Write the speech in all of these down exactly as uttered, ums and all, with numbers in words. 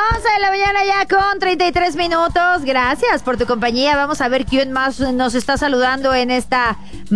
once de la mañana ya con treinta y tres minutos. Gracias por tu compañía. Vamos a ver quién más nos está saludando en esta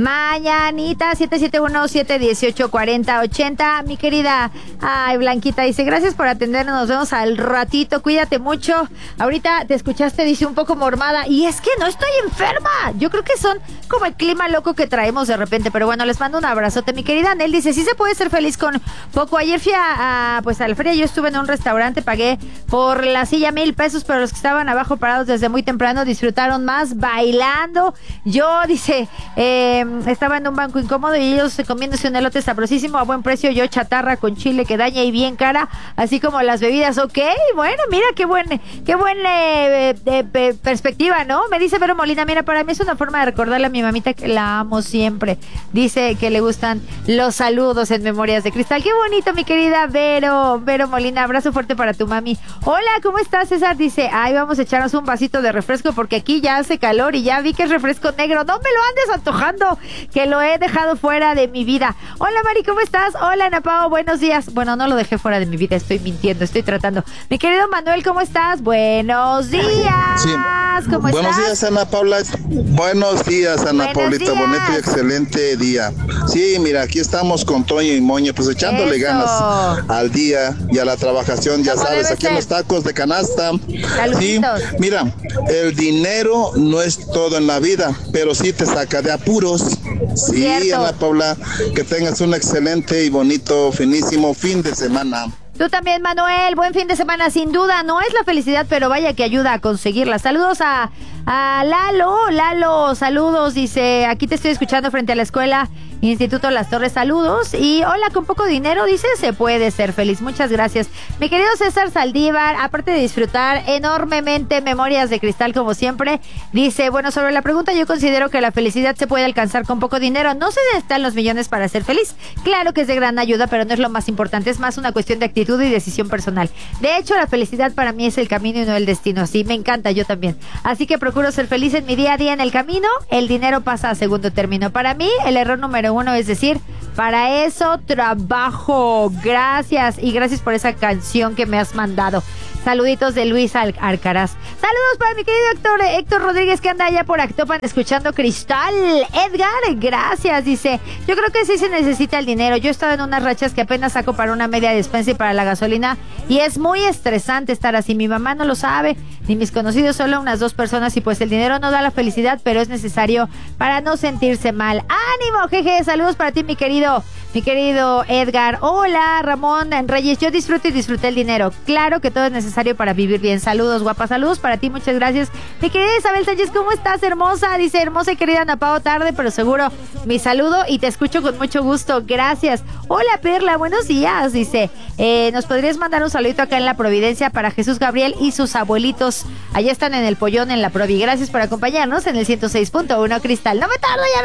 mañanita. siete siete uno, siete uno ocho, cuatro cero ocho cero. Mi querida, ay, Blanquita dice, gracias por atendernos. Nos vemos al ratito. Cuídate mucho. Ahorita te escuchaste, dice, un poco mormada. Y es que no estoy enferma. Yo creo que son como el clima loco que traemos de repente. Pero bueno, les mando un abrazote. Mi querida Anel dice, sí se puede ser feliz con poco. Ayer fui a, a pues a la feria. Yo estuve en un restaurante, pagué por la silla mil pesos, pero los que estaban abajo parados desde muy temprano disfrutaron más bailando. Yo, dice, eh, estaba en un banco incómodo y ellos comiéndose un elote sabrosísimo a buen precio, yo chatarra con chile que daña y bien cara, así como las bebidas. Ok, bueno, mira qué buen, qué buen eh, eh, perspectiva, ¿no? Me dice Vero Molina, mira, para mí es una forma de recordarle a mi mamita que la amo siempre. Dice que le gustan los saludos en Memorias de Cristal. Qué bonito, mi querida Vero, Vero Molina, abrazo fuerte para tu mami. Hola, ¿cómo estás, César? Dice, ay, vamos a echarnos un vasito de refresco porque aquí ya hace calor y ya vi que es refresco negro. No me lo andes antojando, que lo he dejado fuera de mi vida. Hola, Mari, ¿cómo estás? Hola, Ana Pao, buenos días. Bueno, no lo dejé fuera de mi vida, estoy mintiendo, estoy tratando. Mi querido Manuel, ¿cómo estás? Buenos días. Sí. ¿Cómo Buenos estás? días, Ana Paula. Buenos días, Ana Buenos Paulita. días. Bonito y excelente día. Sí, mira, aquí estamos con Toño y Moño, pues echándole Eso. ganas al día y a la trabajación, ya Como sabes, debe aquí en ser. los tacos de canasta. Sí, Saluditos. mira, el dinero no es todo en la vida, pero sí te saca de apuros. Sí, Cierto. Ana Paula, que tengas un excelente y bonito, finísimo fin de semana. Tú también, Manuel, buen fin de semana. Sin duda, no es la felicidad, pero vaya que ayuda a conseguirla. Saludos a, a Lalo, Lalo, saludos, dice, aquí te estoy escuchando frente a la escuela Instituto Las Torres, saludos. Y hola, con poco dinero, dice, se puede ser feliz. Muchas gracias. Mi querido César Saldívar, aparte de disfrutar enormemente Memorias de Cristal como siempre, dice, bueno, sobre la pregunta, yo considero que la felicidad se puede alcanzar con poco dinero. No se necesitan los millones para ser feliz. Claro que es de gran ayuda, pero no es lo más importante. Es más una cuestión de actitud y decisión personal. De hecho, la felicidad para mí es el camino y no el destino. Así me encanta, yo también. Así que procuro ser feliz en mi día a día en el camino. El dinero pasa a segundo término. Para mí, el error número uno es decir, para eso trabajo. Gracias y gracias por esa canción que me has mandado. Saluditos de Luis Al- Alcaraz. Saludos para mi querido Héctor, Héctor Rodríguez, que anda allá por Actopan escuchando Cristal. Edgar, gracias, dice. Yo creo que sí se necesita el dinero. Yo he estado en unas rachas que apenas saco para una media despensa y para la gasolina. Y es muy estresante estar así. Mi mamá no lo sabe, ni mis conocidos, solo unas dos personas. Y pues el dinero no da la felicidad, pero es necesario para no sentirse mal. ¡Ánimo, jeje! Saludos para ti, mi querido, mi querido Edgar. Hola, Ramón Reyes. Yo disfruto y disfruté el dinero. Claro que todo es necesario para vivir bien. Saludos, guapa. Saludos para ti, muchas gracias. Mi querida Isabel Sánchez, ¿cómo estás, hermosa? Dice, hermosa y querida Ana Pao, tarde, pero seguro mi saludo y te escucho con mucho gusto. Gracias. Hola, Perla, buenos días. Dice, eh, ¿nos podrías mandar un saludito acá en la Providencia para Jesús Gabriel y sus abuelitos? Allá están en el Pollón, en la Provi. Gracias por acompañarnos en el ciento seis punto uno Cristal. No me tardo, ya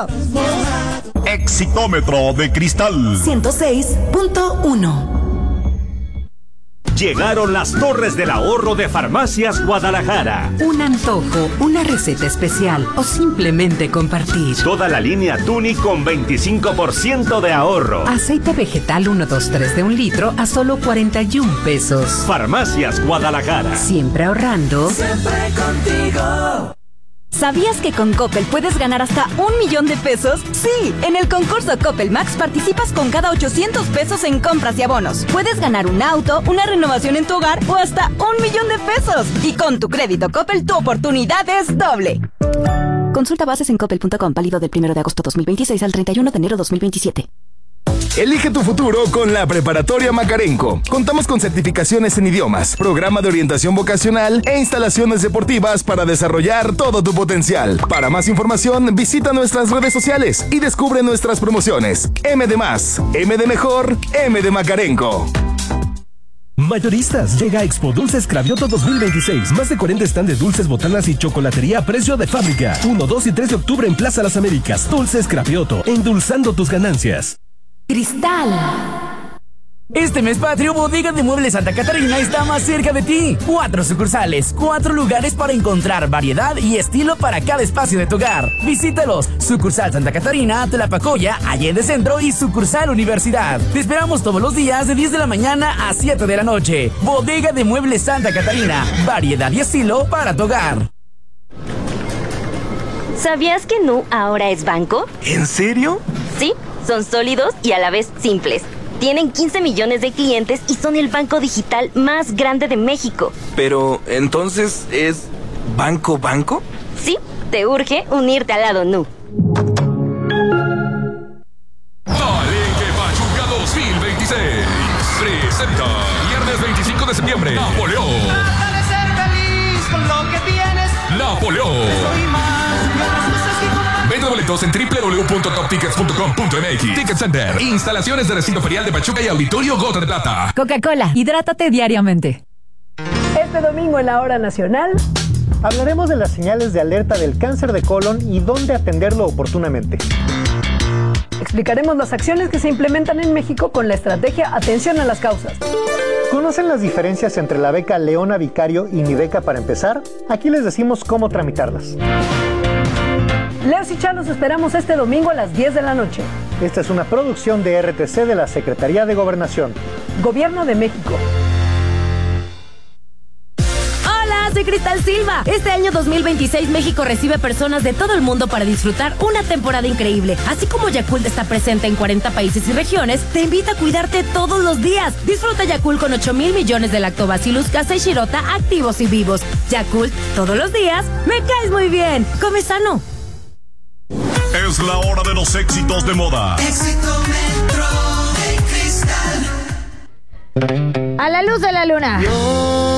regreso. Exitómetro de Cristal. ciento seis punto uno. Llegaron las Torres del Ahorro de Farmacias Guadalajara. Un antojo, una receta especial o simplemente compartir. Toda la línea Tuni con veinticinco por ciento de ahorro. Aceite vegetal uno dos tres de un litro a solo cuarenta y un pesos. Farmacias Guadalajara. Siempre ahorrando. Siempre contigo. ¿Sabías que con Coppel puedes ganar hasta un millón de pesos? Sí, en el concurso Coppel Max participas con cada ochocientos pesos en compras y abonos. Puedes ganar un auto, una renovación en tu hogar o hasta un millón de pesos. Y con tu crédito Coppel, tu oportunidad es doble. Consulta bases en coppel punto com, válido del primero de agosto dos mil veintiséis al treinta y uno de enero dos mil veintisiete. Elige tu futuro con la Preparatoria Macarenco. Contamos con certificaciones en idiomas, programa de orientación vocacional e instalaciones deportivas para desarrollar todo tu potencial. Para más información, visita nuestras redes sociales y descubre nuestras promociones. M de más, M de mejor, M de Macarenco. Mayoristas, llega a Expo Dulces Cravioto dos mil veintiséis. Más de cuarenta stand de dulces, botanas y chocolatería a precio de fábrica. uno, dos y tres de octubre en Plaza Las Américas. Dulces Cravioto, endulzando tus ganancias. Cristal. Este mes patrio, Bodega de Muebles Santa Catarina está más cerca de ti. Cuatro sucursales, cuatro lugares para encontrar variedad y estilo para cada espacio de tu hogar. Visítalos. Sucursal Santa Catarina, Tlapacoya, Allende Centro y sucursal Universidad. Te esperamos todos los días de diez de la mañana a siete de la noche. Bodega de Muebles Santa Catarina. Variedad y estilo para tu hogar. ¿Sabías que Nu ahora es banco? ¿En serio? Sí, son sólidos y a la vez simples. Tienen quince millones de clientes y son el banco digital más grande de México. Pero, ¿entonces es banco banco? Sí, te urge unirte al lado Nu. Palenque Pachuca dos mil veintiséis presenta viernes veinticinco de septiembre Napoleón. Trata de ser feliz con lo que tienes. Napoleón. Venta boletos en doble u doble u doble u punto top tickets punto com punto m x. Ticket Center. Instalaciones de recinto ferial de Pachuca y Auditorio Gota de Plata. Coca-Cola, hidrátate diariamente. Este domingo en la Hora Nacional hablaremos de las señales de alerta del cáncer de colon y dónde atenderlo oportunamente. Explicaremos las acciones que se implementan en México con la estrategia Atención a las Causas. ¿Conocen las diferencias entre la beca Leona Vicario y Mi Beca para empezar? Aquí les decimos cómo tramitarlas. Leos y Chá, los esperamos este domingo a las diez de la noche. Esta es una producción de R T C de la Secretaría de Gobernación. Gobierno de México. Hola, soy Cristal Silva. Este año dos mil veintiséis México recibe personas de todo el mundo para disfrutar una temporada increíble. Así como Yakult está presente en cuarenta países y regiones, te invita a cuidarte todos los días. Disfruta Yakult con ocho mil millones de lactobacillus casei shirota activos y vivos. Yakult, todos los días, me caes muy bien. Come sano. Es la hora de los éxitos de moda. Éxito Metro de Cristal. A la luz de la luna.